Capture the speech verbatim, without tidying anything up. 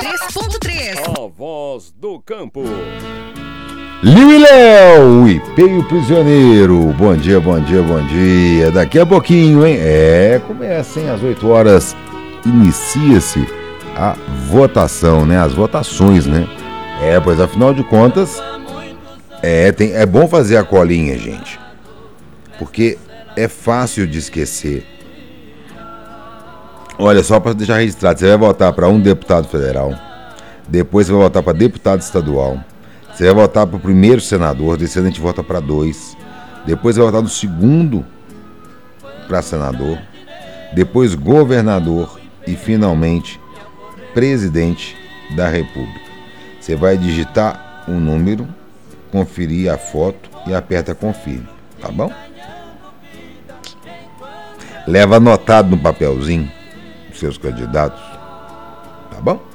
três ponto três. A voz do campo. Liu e Léo, Ipê e o Prisioneiro. Bom dia, bom dia, bom dia. Daqui a pouquinho, hein? É, começa, hein? Às oito horas inicia-se a votação, né? As votações, né? É, pois afinal de contas, é, tem, é bom fazer a colinha, gente. Porque é fácil de esquecer. Olha, só para deixar registrado, você vai votar para um deputado federal, depois você vai votar para deputado estadual, você vai votar para o primeiro senador, depois a gente vota para dois, depois vai votar no segundo para senador, depois governador e finalmente presidente da República. Você vai digitar um número, conferir a foto e aperta confirme, tá bom? Leva anotado no papelzinho os seus candidatos, tá bom?